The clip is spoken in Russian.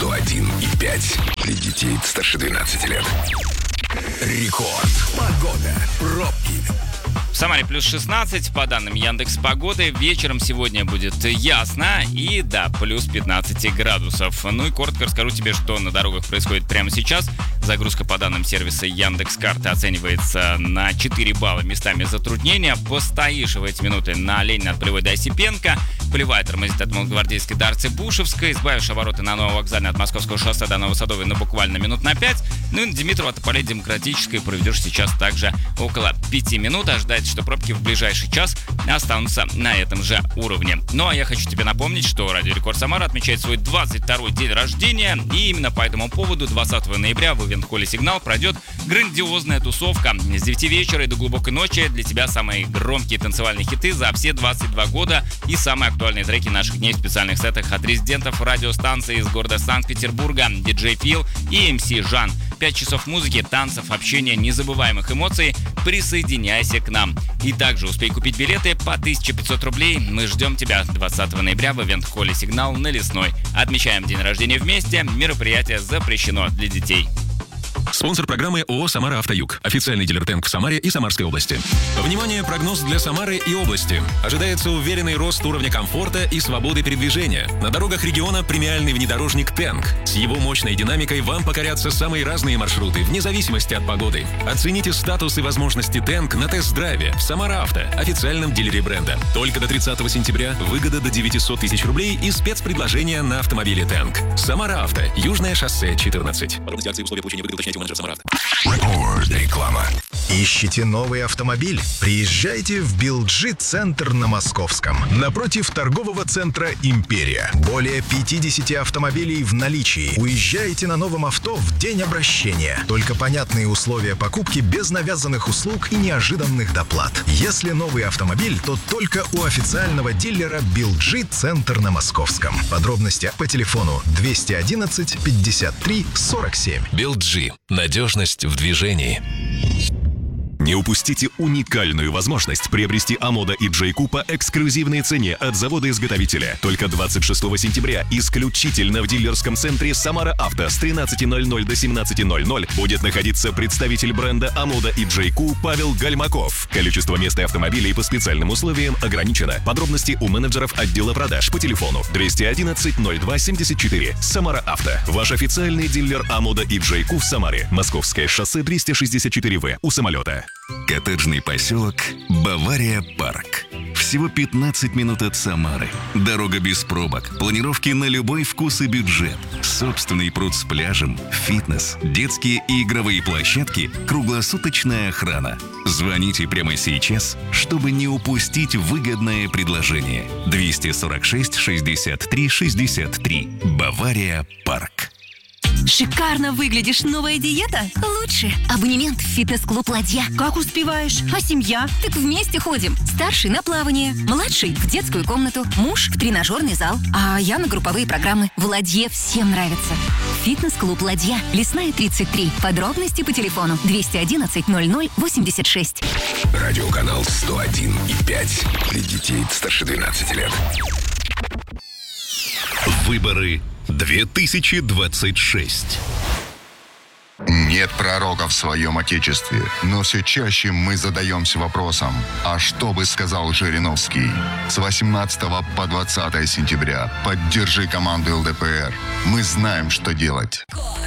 101,5 для детей старше 12 лет. Рекорд. Погода. Пробки. В Самаре плюс 16, по данным Яндекс.Погоды. Вечером сегодня будет ясно и, да, плюс 15 градусов. Ну и коротко расскажу тебе, что на дорогах происходит прямо сейчас. Загрузка по данным сервиса Яндекс.Карты оценивается на 4 балла, местами затруднения. Постоишь в эти минуты на Ленина от Полевой до Осипенко. Полевая тормозит от Молодогвардейской до Арцебушевской. Избавишь обороты на Нововокзальной от Московского шоссе до Новосадовой, но буквально минут на 5. Ну и на Димитрова от Тополей Демократической проведешь сейчас также около 5 минут. Ожидается, что пробки в ближайший час останутся на этом же уровне. Ну а я хочу тебе напомнить, что Радио Рекорд Самара отмечает свой 22-й день рождения. И именно по этому поводу 20 ноября в ивент-холле «Сигнал» пройдет грандиозная тусовка. С 9 вечера и до глубокой ночи для тебя самые громкие танцевальные хиты за все 22 года и самые актуальные треки наших дней в специальных сетах от резидентов радиостанции из города Санкт-Петербурга, диджей Фил и МС Жан. 5 часов музыки, танцев, общения, незабываемых эмоций. Присоединяйся к нам. И также успей купить билеты по 1500 рублей. Мы ждем тебя 20 ноября в ивент-холле «Сигнал» на Лесной. Отмечаем день рождения вместе. Мероприятие запрещено для детей. Спонсор программы ООО «Самара Автоюг». Официальный дилер ТЭНК в Самаре и Самарской области. Внимание, прогноз для Самары и области. Ожидается уверенный рост уровня комфорта и свободы передвижения. На дорогах региона премиальный внедорожник ТЭНК. С его мощной динамикой вам покорятся самые разные маршруты, вне зависимости от погоды. Оцените статус и возможности ТЭНК на тест-драйве в Самара Авто, официальном дилере бренда. Только до 30 сентября выгода до 900 тысяч рублей и спецпредложения на автомобиле ТЭНК. Самара Авто, Южное шоссе 14. Подробности акции и условия получения выгоды уточняйте у менеджера Самара Авто. Рекорд. Реклама. Ищите новый автомобиль? Приезжайте в Билджи-центр на Московском. Напротив торгового центра «Империя». Более 50 автомобилей в наличии. Уезжайте на новом авто в день обращения. Только понятные условия покупки без навязанных услуг и неожиданных доплат. Если новый автомобиль, то только у официального дилера Билджи-центр на Московском. Подробности по телефону 211 53 47. Билджи. Надежность в движении. Не упустите уникальную возможность приобрести Амода и Джейку по эксклюзивной цене от завода-изготовителя. Только 26 сентября исключительно в дилерском центре Самара Авто с 13:00 до 17:00 будет находиться представитель бренда Амода и Джейку Павел Гальмаков. Количество мест и автомобилей по специальным условиям ограничено. Подробности у менеджеров отдела продаж по телефону 211 02 74. Самара Авто. Ваш официальный дилер Амода и Джейку в Самаре. Московское шоссе 264В у самолета. Коттеджный поселок Бавария Парк. Всего 15 минут от Самары. Дорога без пробок, планировки на любой вкус и бюджет. Собственный пруд с пляжем, фитнес, детские и игровые площадки, круглосуточная охрана. Звоните прямо сейчас, чтобы не упустить выгодное предложение. 246 63 63. Бавария Парк. Шикарно выглядишь. Новая диета? Лучше. Абонемент в фитнес-клуб «Ладья». Как успеваешь? А семья? Так вместе ходим. Старший на плавание, младший в детскую комнату, муж в тренажерный зал, а я на групповые программы. В «Ладье» всем нравится. Фитнес-клуб «Ладья». Лесная, 33. Подробности по телефону 211 00 86. Радиоканал 101,5 для детей старше 12 лет. Выборы 2026. Нет пророка в своем отечестве, но все чаще мы задаемся вопросом, а что бы сказал Жириновский? С 18 по 20 сентября поддержи команду ЛДПР. Мы знаем, что делать.